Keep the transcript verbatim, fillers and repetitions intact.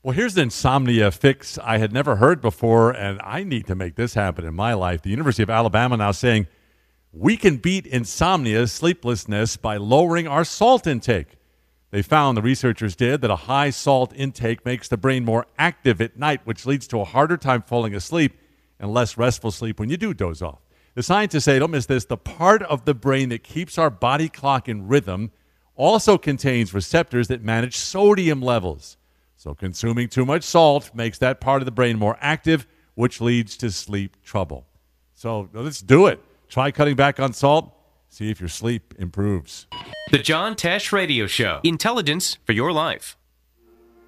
Well, here's an insomnia fix I had never heard before, and I need to make this happen in my life. The University of Alabama now saying we can beat insomnia, sleeplessness, by lowering our salt intake. They found, the researchers did, that a high salt intake makes the brain more active at night, which leads to a harder time falling asleep and less restful sleep when you do doze off. The scientists say, don't miss this, the part of the brain that keeps our body clock in rhythm also contains receptors that manage sodium levels. So consuming too much salt makes that part of the brain more active, which leads to sleep trouble. So let's do it. Try cutting back on salt. See if your sleep improves. The John Tesh Radio Show. Intelligence for your life.